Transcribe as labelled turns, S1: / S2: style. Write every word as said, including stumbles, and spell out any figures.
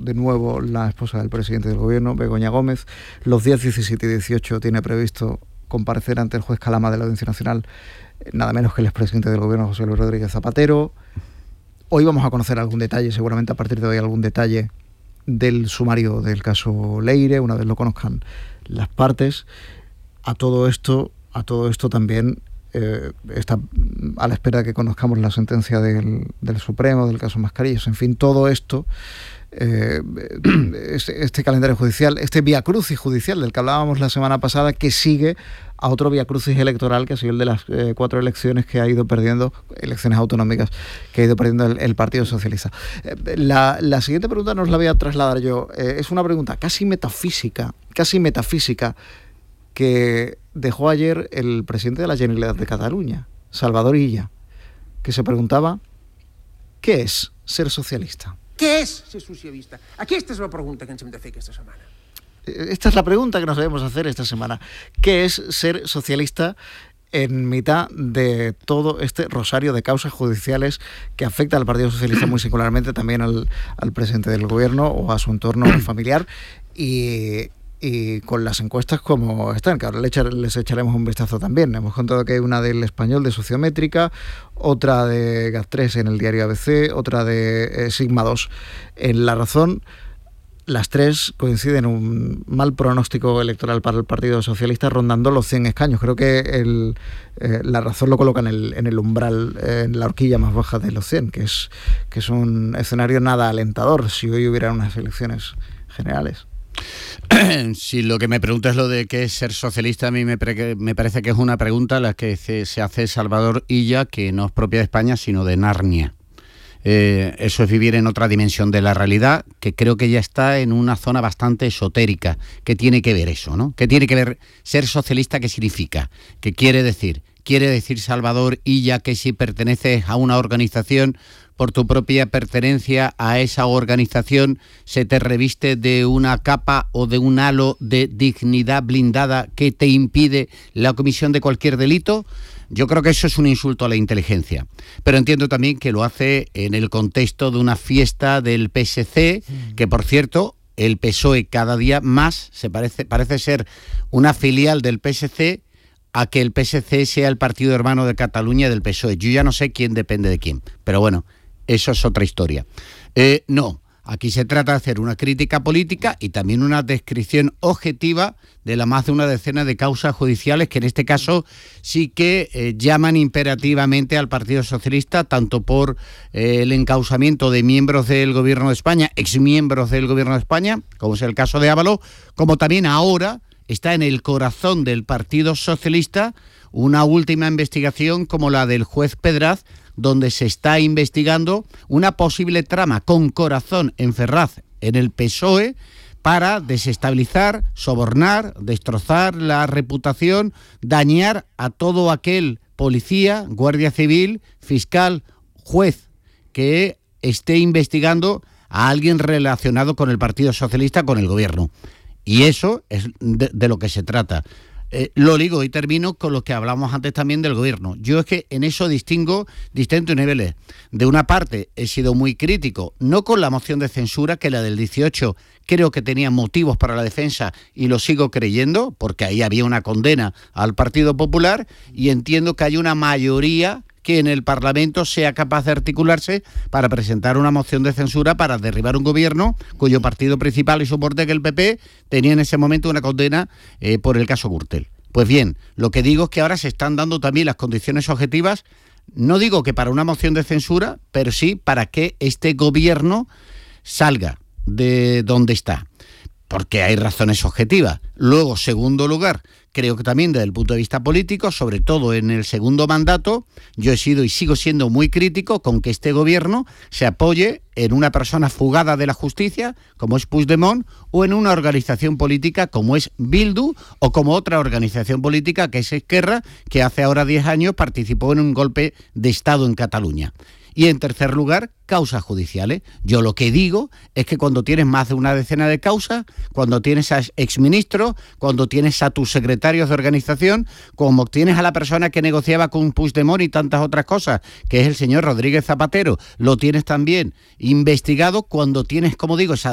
S1: de nuevo la esposa del presidente del gobierno, Begoña Gómez. Los días diecisiete y dieciocho tiene previsto comparecer ante el juez Calama de la Audiencia Nacional nada menos que el expresidente del gobierno, José Luis Rodríguez Zapatero. Hoy vamos a conocer algún detalle, seguramente a partir de hoy algún detalle del sumario del caso Leire, una vez lo conozcan las partes. A todo esto, a todo esto también eh, está a la espera de que conozcamos la sentencia del, del Supremo, del caso Mascarillas. En fin, todo esto, eh, este, este calendario judicial, este viacrucis judicial del que hablábamos la semana pasada, que sigue a otro viacrucis electoral, que ha sido el de las eh, cuatro elecciones que ha ido perdiendo, elecciones autonómicas, que ha ido perdiendo el, el Partido Socialista. Eh, la, la siguiente pregunta nos la voy a trasladar yo. Eh, es una pregunta casi metafísica, casi metafísica, que dejó ayer el presidente de la Generalitat de Cataluña, Salvador Illa, que se preguntaba ¿qué es ser socialista?
S2: Què és ser socialista? Aquesta és la pregunta que ens hem de fer aquesta setmana.
S1: Esta es la pregunta que nos debemos hacer esta semana. ¿Qué es ser socialista en mitad de todo este rosario de causas judiciales que afecta al Partido Socialista, muy singularmente también al, al presidente del gobierno o a su entorno familiar, y, y con las encuestas como están, que ahora les, echar, les echaremos un vistazo también? Hemos contado que hay una del Español de Sociométrica, otra de Gaz tres en el diario A B C, otra de eh, Sigma dos en La Razón. Las tres coinciden en un mal pronóstico electoral para el Partido Socialista, rondando los cien escaños. Creo que el, eh, La Razón lo coloca en el, en el umbral, eh, en la horquilla más baja de los cien, que es, que es un escenario nada alentador si hoy hubiera unas elecciones generales.
S3: Si lo que me preguntas es lo de qué es ser socialista, a mí me, pre- me parece que es una pregunta la que se, se hace Salvador Illa, que no es propia de España, sino de Narnia. Eh, eso es vivir en otra dimensión de la realidad, que creo que ya está en una zona bastante esotérica. ¿Qué tiene que ver eso, no? ¿Qué tiene que ver ser socialista? ¿Qué significa? ¿Qué quiere decir? ¿Quiere decir Salvador Illa que si perteneces a una organización, por tu propia pertenencia a esa organización, se te reviste de una capa o de un halo de dignidad blindada que te impide la comisión de cualquier delito? Yo creo que eso es un insulto a la inteligencia, pero entiendo también que lo hace en el contexto de una fiesta del P S C, que por cierto, el P S O E cada día más se parece, parece ser una filial del P S C a que el P S C sea el partido hermano de Cataluña del P S O E. Yo ya no sé quién depende de quién, pero bueno, eso es otra historia. Eh, no, aquí se trata de hacer una crítica política y también una descripción objetiva de la más de una decena de causas judiciales que en este caso sí que eh, llaman imperativamente al Partido Socialista, tanto por eh, el encausamiento de miembros del Gobierno de España, exmiembros del Gobierno de España, como es el caso de Ábalos, como también ahora está en el corazón del Partido Socialista una última investigación como la del juez Pedraz, donde se está investigando una posible trama con corazón en Ferraz en el P S O E para desestabilizar, sobornar, destrozar la reputación, dañar a todo aquel policía, guardia civil, fiscal, juez que esté investigando a alguien relacionado con el Partido Socialista, con el gobierno. Y eso es de, de lo que se trata. Eh, lo digo y termino con lo que hablamos antes también del gobierno. Yo es que en eso distingo distintos niveles. De una parte he sido muy crítico, no con la moción de censura, que la del dieciocho creo que tenía motivos para la defensa y lo sigo creyendo, porque ahí había una condena al Partido Popular y entiendo que hay una mayoría que en el Parlamento sea capaz de articularse para presentar una moción de censura para derribar un gobierno cuyo partido principal y soporte, que el P P, tenía en ese momento una condena eh, por el caso Gürtel. Pues bien, lo que digo es que ahora se están dando también las condiciones objetivas, no digo que para una moción de censura, pero sí para que este gobierno salga de donde está, porque hay razones objetivas. Luego, segundo lugar, creo que también desde el punto de vista político, sobre todo en el segundo mandato, yo he sido y sigo siendo muy crítico con que este gobierno se apoye en una persona fugada de la justicia, como es Puigdemont, o en una organización política como es Bildu, o como otra organización política que es Esquerra, que hace ahora diez años participó en un golpe de Estado en Cataluña. Y en tercer lugar, causas judiciales. Yo lo que digo es que cuando tienes más de una decena de causas, cuando tienes a exministros, cuando tienes a tus secretarios de organización, como tienes a la persona que negociaba con Puigdemont y tantas otras cosas, que es el señor Rodríguez Zapatero, lo tienes también investigado, cuando tienes, como digo, esa